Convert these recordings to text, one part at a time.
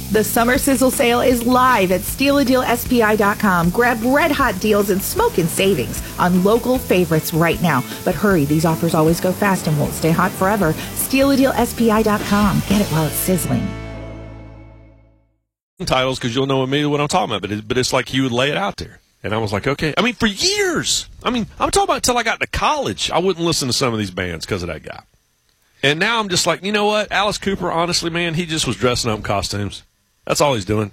The Summer Sizzle Sale is live at StealADealSPI.com. Grab red-hot deals and smoking savings on local favorites right now. But hurry, these offers always go fast and won't stay hot forever. StealADealSPI.com. Get it while it's sizzling. Titles, because you'll know immediately what I'm talking about, but it's like he would lay it out there. And I was like, okay. I mean, for years. I mean, I'm talking about until I got to college, I wouldn't listen to some of these bands because of that guy. And now I'm just like, you know what? Alice Cooper, honestly, man, he just was dressing up in costumes. That's all he's doing.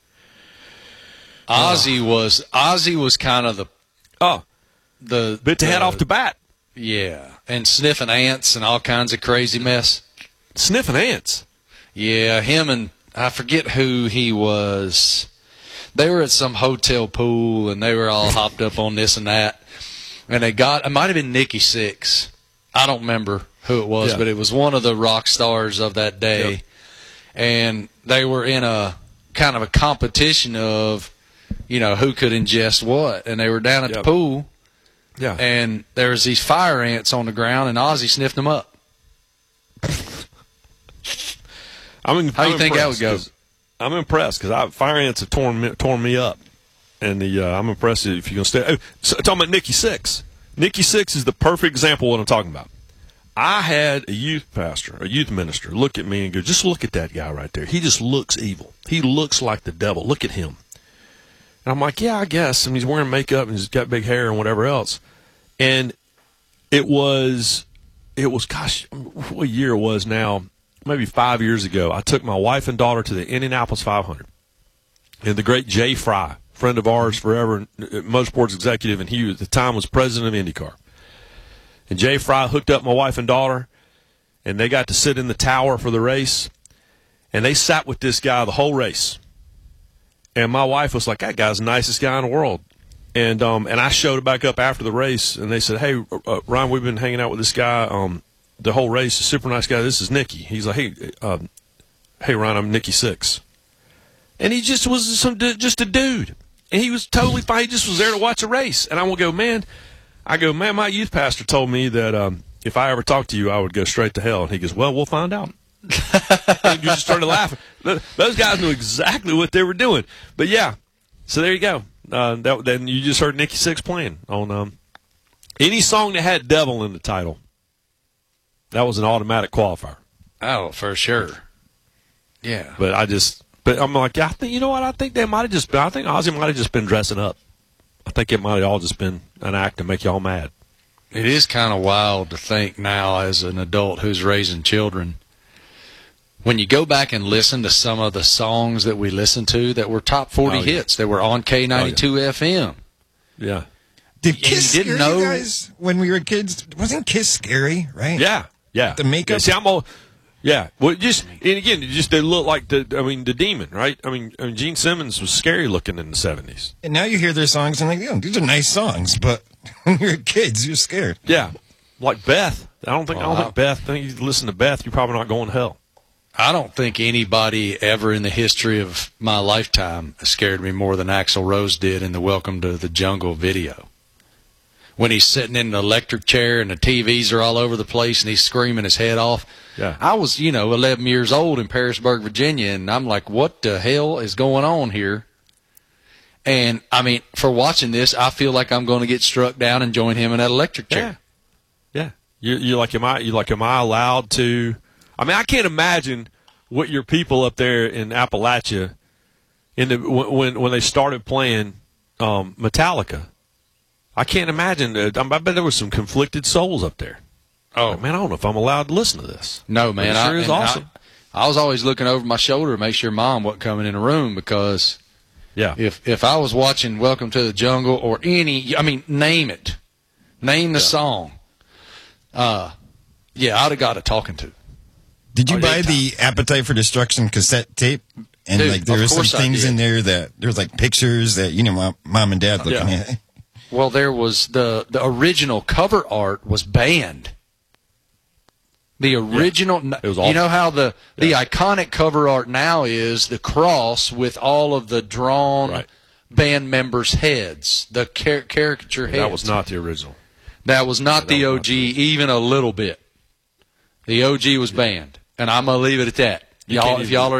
Ozzy was kind of the bit to head off the bat. Yeah, and sniffing ants and all kinds of crazy mess. Sniffing ants. Yeah, him and I forget who he was. They were at some hotel pool and they were all hopped up on this and that. And it might have been Nikki Sixx. I don't remember who it was, but it was one of the rock stars of that day. Yep. And they were in a kind of a competition of, who could ingest what. And they were down at the pool. Yeah. And there was these fire ants on the ground, and Ozzy sniffed them up. How do you think that would go? I'm impressed because fire ants have torn me up. And I'm impressed if you're going to stay. So, talking about Nikki Sixx. Nikki Sixx is the perfect example of what I'm talking about. I had a youth pastor, a youth minister, look at me and go, just look at that guy right there. He just looks evil. He looks like the devil. Look at him. And I'm like, yeah, I guess. And he's wearing makeup and he's got big hair and whatever else. And it was, gosh, what year it was now? Maybe 5 years ago. I took my wife and daughter to the Indianapolis 500. And the great Jay Fry, friend of ours forever, motorsports executive, and he at the time was president of IndyCar. And Jay Fry hooked up my wife and daughter, and they got to sit in the tower for the race. And they sat with this guy the whole race. And my wife was like, that guy's the nicest guy in the world. And I showed back up after the race, and they said, hey, Ryan, we've been hanging out with this guy the whole race. A super nice guy. This is Nicky. He's like, hey, Ryan, I'm Nikki Sixx. And he just was just a dude. And he was totally fine. He just was there to watch a race. And I will go, man, my youth pastor told me that if I ever talked to you, I would go straight to hell. And he goes, well, we'll find out. And you just started laughing. Those guys knew exactly what they were doing. But, yeah, so there you go. Then you just heard Nikki Sixx playing on any song that had devil in the title. That was an automatic qualifier. Oh, for sure. Yeah. But I'm like, I think, you know what? I think they might have just been, I think Ozzy might have just been dressing up. I think it might have all just been an act to make y'all mad. It is kind of wild to think now as an adult who's raising children. When you go back and listen to some of the songs that we listened to that were top 40 hits, that were on K92 FM. Yeah. Did Kiss scare you guys when we were kids? Wasn't Kiss scary, right? Yeah. Yeah. The makeup. Yeah. Well, and again, they look like the Demon, right? I mean, Gene Simmons was scary looking in the 70s. And now you hear their songs and like, these are nice songs, but when you're kids, you're scared. Yeah. Like Beth. I don't think Beth. I think you listen to Beth, you're probably not going to hell. I don't think anybody ever in the history of my lifetime scared me more than Axl Rose did in the Welcome to the Jungle video. When he's sitting in an electric chair and the TVs are all over the place and he's screaming his head off. Yeah. I was, 11 years old in Parisburg, Virginia, and I'm like, what the hell is going on here? And, I mean, for watching this, I feel like I'm going to get struck down and join him in that electric chair. Yeah. You're like, am I allowed to? I mean, I can't imagine what your people up there in Appalachia, when they started playing Metallica. I can't imagine. I bet there was some conflicted souls up there. Oh, man, I don't know if I'm allowed to listen to this. No, man. It sure is awesome. I was always looking over my shoulder to make sure Mom wasn't coming in the room because if I was watching Welcome to the Jungle or name it. Name the song. I'd have got a talking to. Did you buy the Appetite for Destruction cassette tape? And Dude, there were some things in there that there's like pictures that Mom and Dad looking at. Well, there was the original cover art was banned. The original, it was awesome. You know how the iconic cover art now is the cross with all of the drawn band members' heads, the caricature heads. That was not the original. That was not the OG, even a little bit. The OG was banned, and I'm gonna leave it at that. If y'all are